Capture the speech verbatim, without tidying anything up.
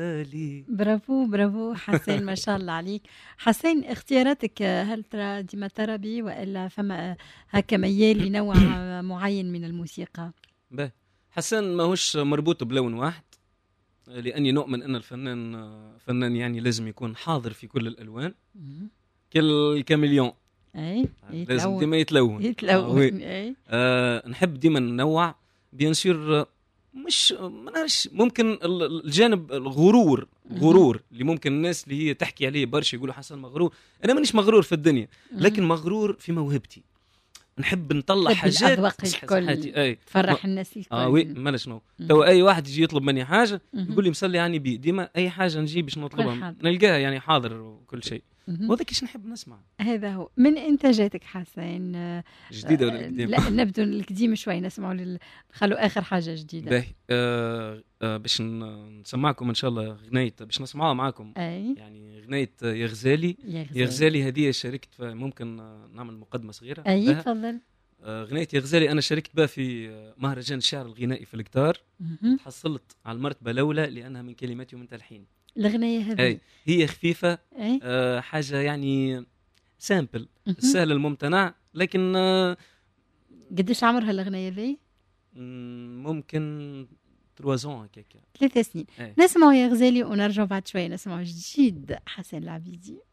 برافو برافو حسين، ما شاء الله عليك حسين. اختياراتك هل ترى ديما طربي والا فما هكا ميال لنوع معين من الموسيقى؟ به حسن ماهوش مربوط بلون واحد، لاني نؤمن ان الفنان فنان يعني لازم يكون حاضر في كل الالوان كالكاميليون. اي لازم ديما يتلون يتلون. اي آه نحب ديما ننوع بيان سور. مش ما نعرفش، ممكن الجانب الغرور غرور اللي ممكن الناس اللي هي تحكي عليه برشا يقولوا حسن مغرور. انا مانيش مغرور في الدنيا، لكن مغرور في موهبتي. نحب نطلع حاجات الكل تفرح الناس الكل. اه وي ما شنو تو اي واحد يجي يطلب مني حاجه يقول لي مصلي عني بي ديما اي حاجه نجي باش نطلبها نلقاها يعني حاضر وكل شيء. وهذا كيش نحب نسمع. هذا هو من انتاجاتك حسين. جديده ولا قديمه؟ لا نبدو القديم شوي، نسمعوا لل... نخلوا اخر حاجه جديده. باهي آه آه باش نسمعكم ان شاء الله غنية باش نسمعها معاكم. أي. يعني غنية يا غزالي. يا غزالي هذه شاركت ممكن نعمل مقدمه صغيره. اي تفضل. غنية يا غزالي أنا شاركت بها في مهرجان الشعر الغنائي في القطار. تحصلت على المرتبة الأولى لأنها من كلماتي ومن تلحين. الغنية هذه هي خفيفة، آه حاجة يعني سامبل السهل الممتنع، لكن آه قديش عمرها الغنية ذي؟ ممكن ثلاثة هكاك، ثلاث سنين. نسمعوا يا غزالي ونرجع بعد شوية نسمعوا جديد حسن العبيدي.